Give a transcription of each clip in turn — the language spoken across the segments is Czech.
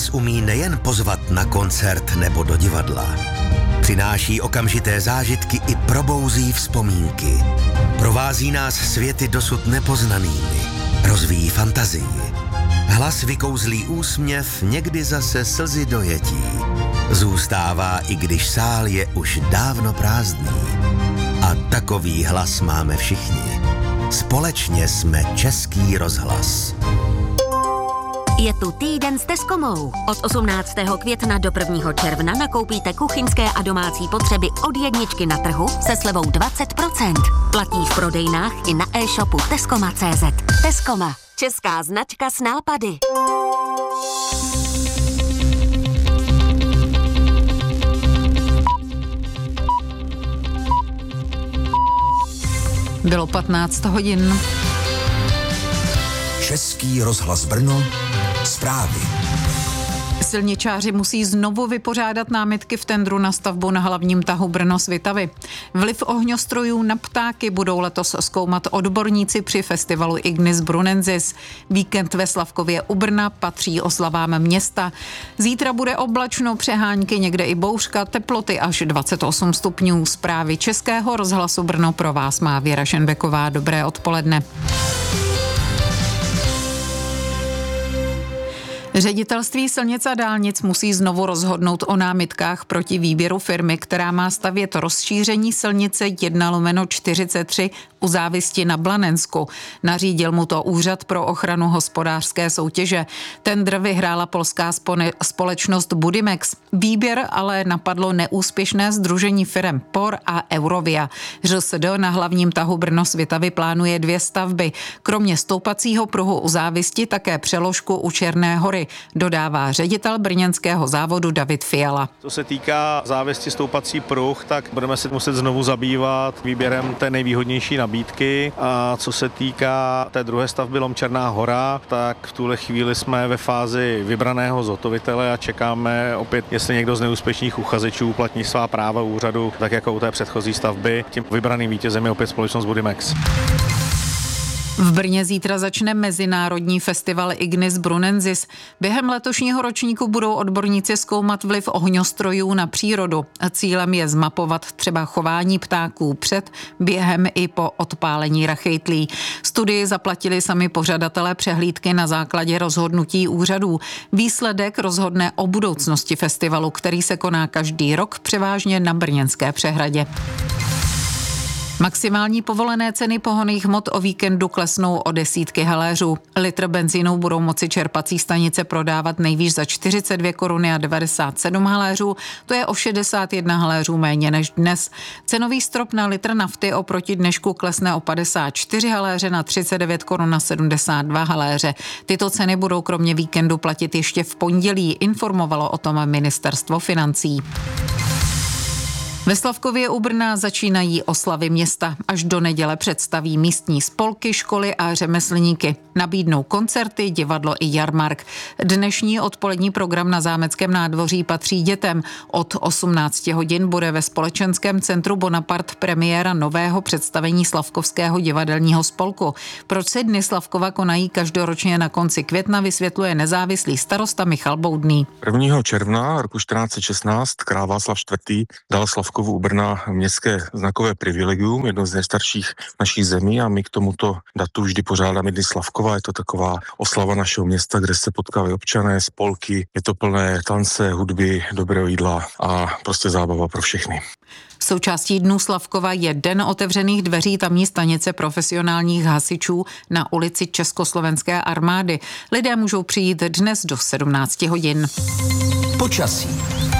nás umí nejen pozvat na koncert nebo do divadla. Přináší okamžité zážitky i probouzí vzpomínky. Provází nás světy dosud nepoznanými. Rozvíjí fantazii. Hlas vykouzlí úsměv, někdy zase slzy dojetí. Zůstává, i když sál je už dávno prázdný. A takový hlas máme všichni. Společně jsme Český rozhlas. Je tu týden s Tescomou. Od 18. května do 1. června nakoupíte kuchyňské a domácí potřeby od jedničky na trhu se slevou 20%. Platí v prodejnách i na e-shopu Tescoma.cz. Tescoma. Česká značka s nápady. Bylo 15 hodin. Český rozhlas Brno. Zprávy. Silničáři musí znovu vypořádat námitky v tendru na stavbu na hlavním tahu Brno-Svitavy. Vliv ohňostrojů na ptáky budou letos zkoumat odborníci při festivalu Ignis Brunensis. Víkend ve Slavkově u Brna patří oslavám města. Zítra bude oblačno, přehánky, někde i bouřka, teploty až 28 stupňů. Zprávy Českého rozhlasu Brno pro vás má Věra Šenbeková. Dobré odpoledne. Ředitelství silnic a dálnic musí znovu rozhodnout o námitkách proti výběru firmy, která má stavět rozšíření silnice 1/43 u Závisti na Blanensku. Nařídil mu to Úřad pro ochranu hospodářské soutěže. Tendr vyhrála polská společnost Budimex. Výběr ale napadlo neúspěšné sdružení firem POR a Eurovia. ŘSD na hlavním tahu Brno-Svitavy plánuje 2 stavby. Kromě stoupacího pruhu u Závisti také přeložku u Černé Hory, dodává ředitel brněnského závodu David Fiala. Co se týká Závisti stoupací pruh, tak budeme se muset znovu zabývat výběrem té nejvýhodnější nabídky. A co se týká té druhé stavby Lom Černá Hora, tak v tuhle chvíli jsme ve fázi vybraného zhotovitele a čekáme opět, jestli někdo z neúspěšných uchazečů uplatní svá práva úřadu, tak jako u té předchozí stavby. Tím vybraným vítězem je opět společnost Budimex. V Brně zítra začne mezinárodní festival Ignis Brunensis. Během letošního ročníku budou odborníci zkoumat vliv ohňostrojů na přírodu. Cílem je zmapovat třeba chování ptáků před, během i po odpálení rachejtlí. Studii zaplatili sami pořadatelé přehlídky na základě rozhodnutí úřadů. Výsledek rozhodne o budoucnosti festivalu, který se koná každý rok převážně na Brněnské přehradě. Maximální povolené ceny pohonných hmot o víkendu klesnou o desítky haléřů. Litr benzínu budou moci čerpací stanice prodávat nejvýš za 42 koruny a 97 haléřů, to je o 61 haléřů méně než dnes. Cenový strop na litr nafty oproti dnešku klesne o 54 haléře na 39 korun a 72 haléře. Tyto ceny budou kromě víkendu platit ještě v pondělí, informovalo o tom ministerstvo financí. Ve Slavkově u Brna začínají oslavy města. Až do neděle představí místní spolky, školy a řemeslníky. Nabídnou koncerty, divadlo i jarmark. Dnešní odpolední program na Zámeckém nádvoří patří dětem. Od 18 hodin bude ve společenském centru Bonaparte premiéra nového představení Slavkovského divadelního spolku. Proč se Dny Slavkova konají každoročně na konci května, vysvětluje nezávislý starosta Michal Boudný. 1. června roku 1416 král Václav IV. Dal Slavkovu u Brna městské znakové privilegium, jedno z nejstarších naší zemí, a my k tomuto datu vždy pořádáme Dny Slavkova. Je to taková oslava našeho města, kde se potkávají občané, spolky, je to plné tance, hudby, dobrého jídla a prostě zábava pro všechny. Součástí Dnů Slavkova je Den otevřených dveří tamní stanice profesionálních hasičů na ulici Československé armády. Lidé můžou přijít dnes do 17 hodin. Počasí.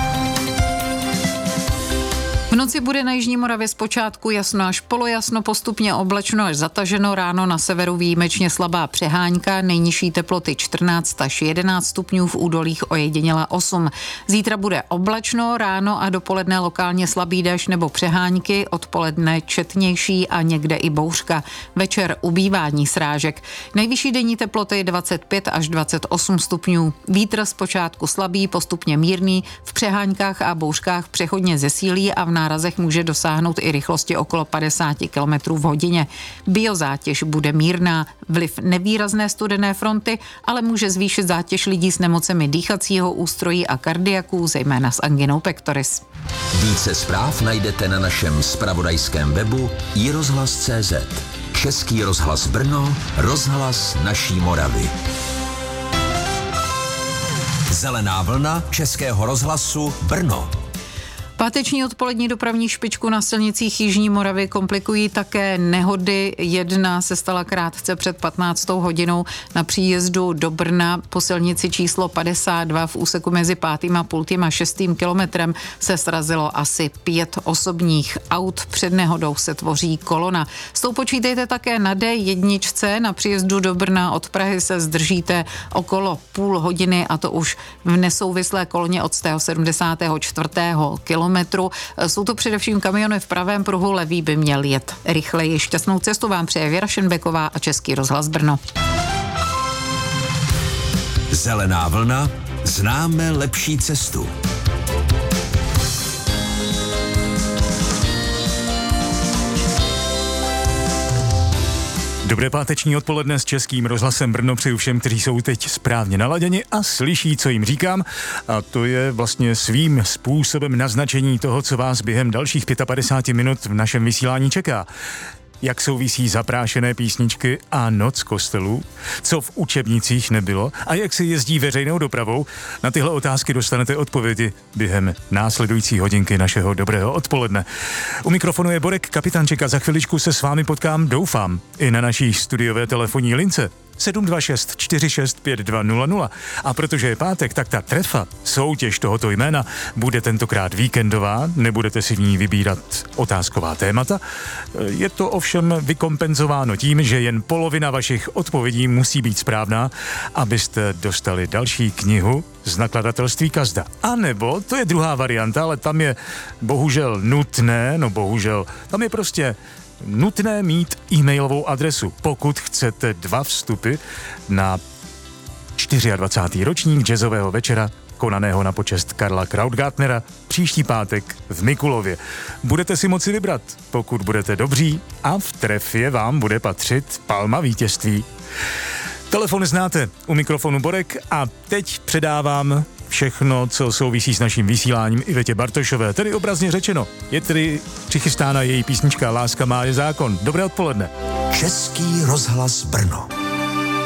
V noci bude na jižní Moravě zpočátku jasno až polojasno, postupně oblačno až zataženo, ráno na severu výjimečně slabá přehánka, nejnižší teploty 14 až 11 stupňů, v údolích ojediněla 8. Zítra bude oblačno, ráno a dopoledne lokálně slabý déšť nebo přehánky, odpoledne četnější a někde i bouřka. Večer ubývání srážek. Nejvyšší denní teploty 25 až 28 stupňů. Vítr zpočátku slabý, postupně mírný, v přeháňkách a bouřkách přechodně zesílí a v nárazech může dosáhnout i rychlosti okolo 50 km v hodině. Biozátěž bude mírná, vliv nevýrazné studené fronty, ale může zvýšit zátěž lidí s nemocemi dýchacího ústrojí a kardiaků, zejména s anginou pectoris. Více zpráv najdete na našem zpravodajském webu iRozhlas.cz. Český rozhlas Brno, rozhlas naší Moravy. Zelená vlna Českého rozhlasu Brno. Páteční odpolední dopravní špičku na silnicích Jižní Moravy komplikují také nehody. Jedna se stala krátce před 15. hodinou na příjezdu do Brna po silnici číslo 52 v úseku mezi 5. a 5. a 6. kilometrem se srazilo asi 5 osobních aut. Před nehodou se tvoří kolona. S tou počítejte také na D1 na příjezdu do Brna. Od Prahy se zdržíte okolo půl hodiny a to už v nesouvislé koloně od 74. kilometru. Jsou to především kamiony v pravém pruhu, levý by měl jet rychleji. Šťastnou cestu vám přeje Věra Šenbeková a Český rozhlas Brno. Zelená vlna, známe lepší cestu. Dobré páteční odpoledne s Českým rozhlasem Brno přeju všem, kteří jsou teď správně naladěni a slyší, co jim říkám. A to je vlastně svým způsobem naznačení toho, co vás během dalších 55 minut v našem vysílání čeká. Jak souvisí zaprášené písničky a noc kostelů, co v učebnicích nebylo a jak se jezdí veřejnou dopravou. Na tyhle otázky dostanete odpovědi během následující hodinky našeho dobrého odpoledne. U mikrofonu je Borek Kapitanček a za chviličku se s vámi potkám, doufám, i na naší studiové telefonní lince 726 46 5200. A protože je pátek, tak ta trefa, soutěž tohoto jména, bude tentokrát víkendová, nebudete si v ní vybírat otázková témata. Je to ovšem vykompenzováno tím, že jen polovina vašich odpovědí musí být správná, abyste dostali další knihu z nakladatelství Kazda. A nebo, to je druhá varianta, ale tam je bohužel nutné, tam je prostě nutné mít e-mailovou adresu, pokud chcete 2 vstupy na 24. ročník jazzového večera konaného na počest Karla Krautgartnera příští pátek v Mikulově. Budete si moci vybrat, pokud budete dobří a v trefě vám bude patřit palma vítězství. Telefon znáte, u mikrofonu Borek a teď předávám všechno, co souvisí s naším vysíláním Ivetě Bartošové, tedy obrazně řečeno. Je tedy přichystána její písnička Láska má je zákon. Dobré odpoledne. Český rozhlas Brno.